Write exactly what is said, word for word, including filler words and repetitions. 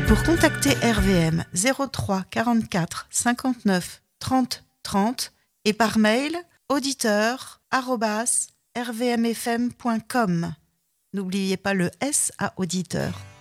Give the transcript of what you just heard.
Pour contacter R V M, zéro trois quarante-quatre cinquante-neuf trente trente et par mail auditeur arobase r v m f m point com. N'oubliez pas le S à auditeur.